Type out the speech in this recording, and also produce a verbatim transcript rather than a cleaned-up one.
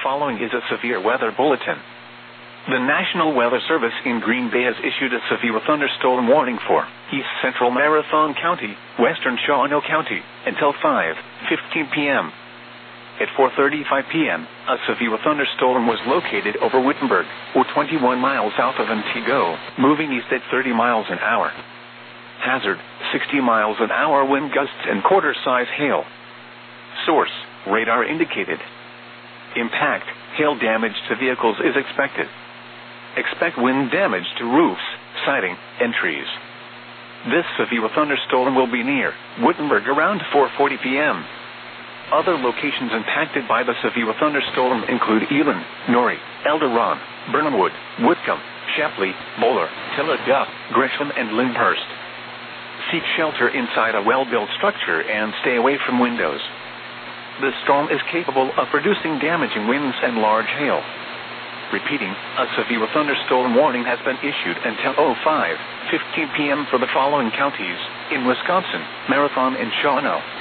following is a severe weather bulletin. The National Weather Service in Green Bay has issued a severe thunderstorm warning for East Central Marathon County, Western Shawano County, until five fifteen p.m. At four thirty-five p.m., a severe thunderstorm was located over Wittenberg, or twenty-one miles south of Antigo, moving east at thirty miles an hour. Hazard, sixty miles an hour wind gusts and quarter-size hail. Source, radar indicated. Impact, hail damage to vehicles is expected. Expect wind damage to roofs, siding, and trees. This severe thunderstorm will be near Wittenberg around four forty p.m. Other locations impacted by the severe thunderstorm include Elon, Norrie, Elderon, Burnhamwood, Whitcomb, Shapley, Moeller, Tilladuff, Gresham, and Lyndhurst. Seek shelter inside a well-built structure and stay away from windows. The storm is capable of producing damaging winds and large hail. Repeating, a severe thunderstorm warning has been issued until five fifteen p.m. for the following counties in Wisconsin: Marathon and Shawano.